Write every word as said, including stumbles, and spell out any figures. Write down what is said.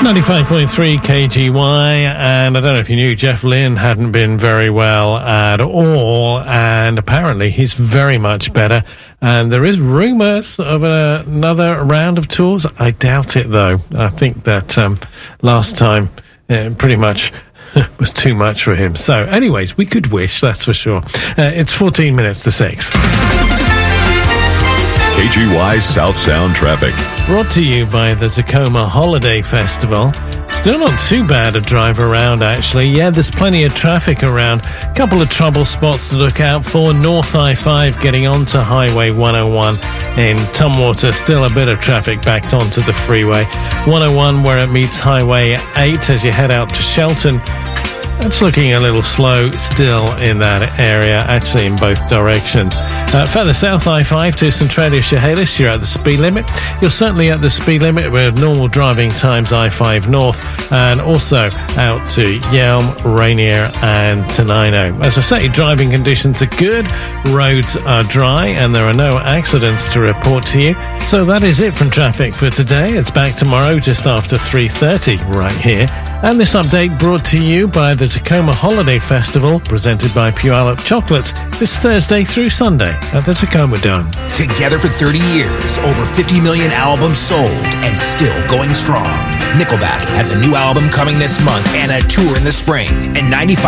ninety-five point three K G Y, and I don't know if you knew, Jeff Lynne hadn't been very well at all, and apparently he's very much better, and there is rumours of a, another round of tours. I doubt it, though. I think that um, last time uh, pretty much was too much for him. So anyways, we could wish, that's for sure. Uh, it's fourteen minutes to six. K G Y South Sound traffic. Brought to you by the Tacoma Holiday Festival. Still not too bad a drive around, actually. Yeah, there's plenty of traffic around. Couple of trouble spots to look out for. North I five getting onto Highway one oh one in Tumwater. Still a bit of traffic backed onto the freeway. one oh one where it meets Highway eight as you head out to Shelton. That's looking a little slow still in that area, actually in both directions. Uh, further south, I five to Centralia Chehalis, you're at the speed limit. You're certainly at the speed limit with normal driving times I five North, and also out to Yelm, Rainier and Tenino. As I say, driving conditions are good, roads are dry, and there are no accidents to report to you. So that is it from traffic for today. It's back tomorrow just after three thirty right here. And this update brought to you by the Tacoma Holiday Festival, presented by Puyallup Chocolates, this Thursday through Sunday at the Tacoma Dome. Together for thirty years, over fifty million albums sold, and still going strong. Nickelback has a new album coming this month and a tour in the spring. And ninety-five